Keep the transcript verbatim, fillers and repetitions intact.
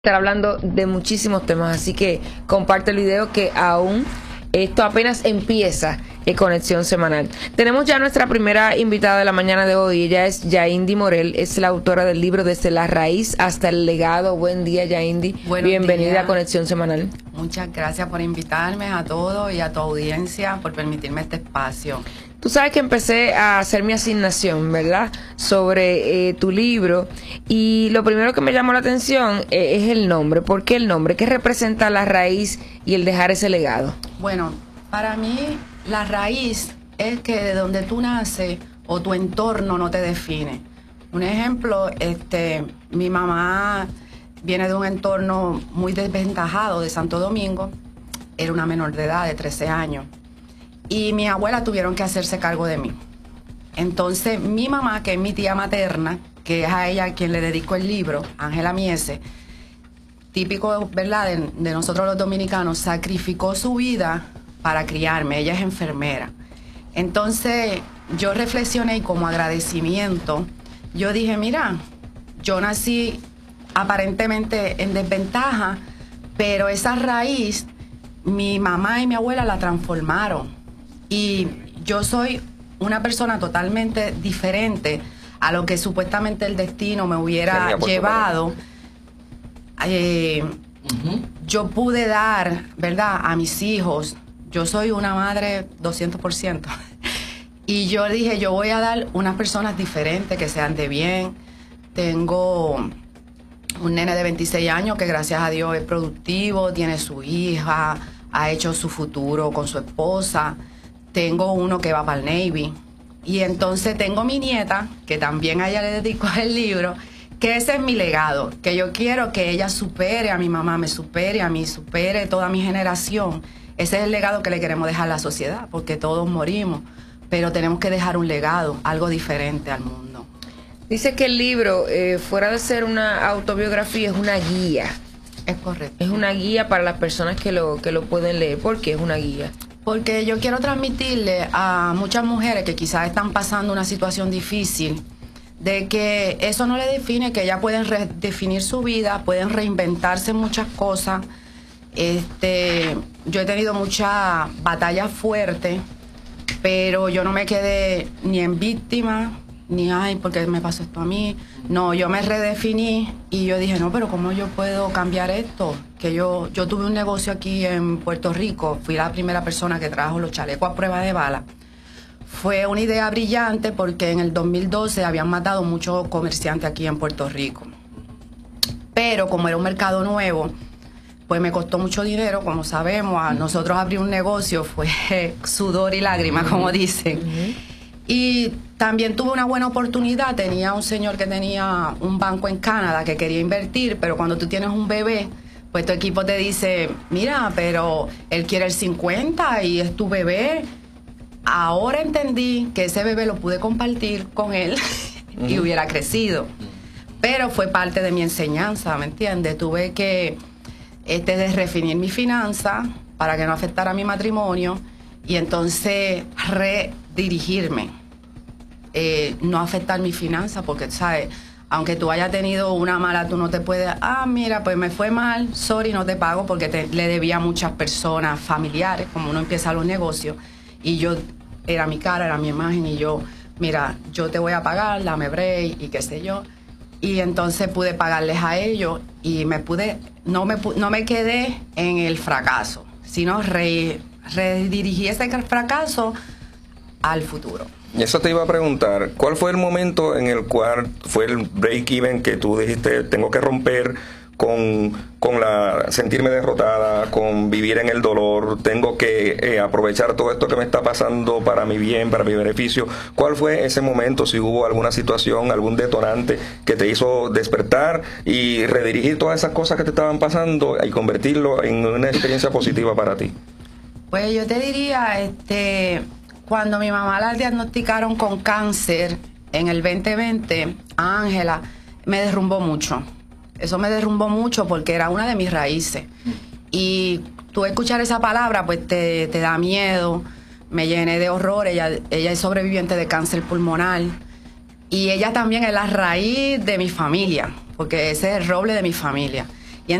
Estar hablando de muchísimos temas, así que comparte el video que aún esto apenas empieza en Conexión Semanal. Tenemos ya nuestra primera invitada de la mañana de hoy. Ella es Yaindi Morel, es la autora del libro Desde la Raíz hasta el Legado. Buen día, Yaindi. Bienvenida días. a Conexión Semanal. Muchas gracias por invitarme a todos y a tu audiencia por permitirme este espacio. Tú sabes que empecé a hacer mi asignación, ¿verdad?, sobre eh, tu libro, y lo primero que me llamó la atención eh, es el nombre. ¿Por qué el nombre? ¿Qué representa la raíz y el dejar ese legado? Bueno, para mí la raíz es que de donde tú naces o tu entorno no te define. Un ejemplo, este, mi mamá viene de un entorno muy desventajado de Santo Domingo, era una menor de edad de trece años. Y mi abuela tuvieron que hacerse cargo de mí. Entonces, mi mamá, que es mi tía materna, que es a ella a quien le dedico el libro, Ángela Miese, típico, ¿verdad?, de, de nosotros los dominicanos, sacrificó su vida para criarme. Ella es enfermera. Entonces, yo reflexioné y como agradecimiento, yo dije, mira, yo nací aparentemente en desventaja, pero esa raíz, mi mamá y mi abuela la transformaron. Y yo soy una persona totalmente diferente a lo que supuestamente el destino me hubiera llevado. Eh, uh-huh. Yo pude dar, ¿verdad?, a mis hijos. Yo soy una madre doscientos por ciento. Y yo dije, yo voy a dar unas personas diferentes, que sean de bien. Tengo un nene de veintiséis años que gracias a Dios es productivo, tiene su hija, ha hecho su futuro con su esposa. Tengo uno que va para el Navy. Y entonces tengo mi nieta, que también a ella le dedico el libro, que ese es mi legado, que yo quiero que ella supere a mi mamá, me supere a mí, supere toda mi generación. Ese es el legado que le queremos dejar a la sociedad, porque todos morimos, pero tenemos que dejar un legado, algo diferente al mundo. Dice que el libro, eh, fuera de ser una autobiografía, es una guía. Es correcto. Es una guía para las personas que lo, que lo pueden leer. ¿Por qué es una guía? Porque yo quiero transmitirle a muchas mujeres que quizás están pasando una situación difícil, de que eso no le define, que ellas pueden redefinir su vida, pueden reinventarse muchas cosas. Este, yo he tenido muchas batallas fuertes, pero yo no me quedé ni en víctima, ni ay, ¿por qué me pasó esto a mí? No, yo me redefiní y yo dije, no, pero ¿cómo yo puedo cambiar esto? Que yo, yo tuve un negocio aquí en Puerto Rico, fui la primera persona que trajo los chalecos a prueba de bala. Fue una idea brillante porque en el dos mil doce habían matado muchos comerciantes aquí en Puerto Rico. Pero como era un mercado nuevo, pues me costó mucho dinero, como sabemos. A nosotros abrir un negocio fue sudor y lágrimas, como dicen. Uh-huh. Y también tuve una buena oportunidad. Tenía un señor que tenía un banco en Canadá que quería invertir, pero cuando tú tienes un bebé, pues tu equipo te dice, mira, pero él quiere el cincuenta y es tu bebé. Ahora entendí que ese bebé lo pude compartir con él y uh-huh. hubiera crecido. Pero fue parte de mi enseñanza, ¿me entiendes? Tuve que este, definir mi finanza para que no afectara mi matrimonio y entonces redirigirme. Eh, no afectar mi finanza, porque, ¿sabes?, aunque tú hayas tenido una mala, tú no te puedes, ah, mira, pues me fue mal, sorry, no te pago, porque te, le debía a muchas personas familiares, como uno empieza los negocios, y yo, era mi cara, era mi imagen, y yo, mira, yo te voy a pagar, dame break, y qué sé yo, y entonces pude pagarles a ellos, y me pude, no me, no me quedé en el fracaso, sino re, redirigí ese fracaso al futuro. Y eso te iba a preguntar, ¿cuál fue el momento en el cual fue el break-even que tú dijiste, tengo que romper con, con la sentirme derrotada, con vivir en el dolor, tengo que eh, aprovechar todo esto que me está pasando para mi bien, para mi beneficio? ¿Cuál fue ese momento, si hubo alguna situación, algún detonante que te hizo despertar y redirigir todas esas cosas que te estaban pasando y convertirlo en una experiencia positiva para ti? Pues yo te diría, este... cuando mi mamá la diagnosticaron con cáncer en el veinte veinte, a Ángela, me derrumbó mucho. Eso me derrumbó mucho porque era una de mis raíces. Y tú escuchar esa palabra, pues te, te da miedo. Me llené de horror. Ella, ella es sobreviviente de cáncer pulmonar. Y ella también es la raíz de mi familia, porque ese es el roble de mi familia.